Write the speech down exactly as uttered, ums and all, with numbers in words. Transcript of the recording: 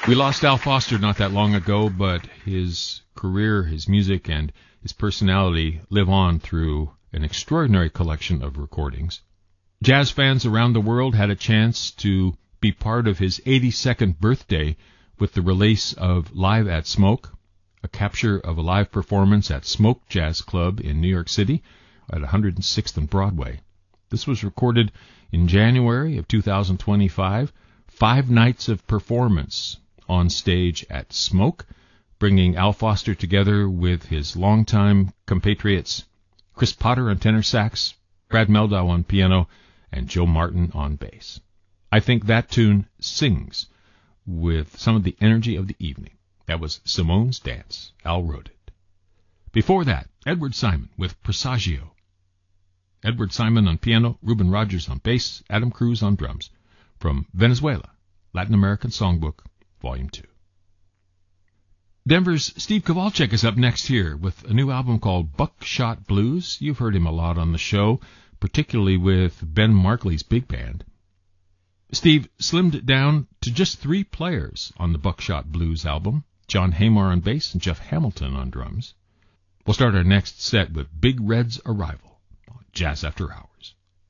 We lost Al Foster not that long ago, but his career, his music, and his personality live on through an extraordinary collection of recordings. Jazz fans around the world had a chance to be part of his eighty-second birthday with the release of Live at Smoke, a capture of a live performance at Smoke Jazz Club in New York City at one hundred sixth and Broadway. This was recorded in January of two thousand twenty-five, five nights of performance on stage at Smoke, bringing Al Foster together with his longtime compatriots Chris Potter on tenor sax, Brad Mehldau on piano, and Joe Martin on bass. I think that tune sings with some of the energy of the evening. That was Simone's Dance. Al wrote it. Before that, Edward Simon with Presagio. Edward Simon on piano, Ruben Rogers on bass, Adam Cruz on drums. From Venezuela, Latin American Songbook, Volume two. Denver's Steve Kowalczyk is up next here with a new album called Buckshot Blues. You've heard him a lot on the show, particularly with Ben Markley's big band. Steve slimmed it down to just three players on the Buckshot Blues album, John Haymar on bass and Jeff Hamilton on drums. We'll start our next set with Big Red's Arrival on Jazz After Hours.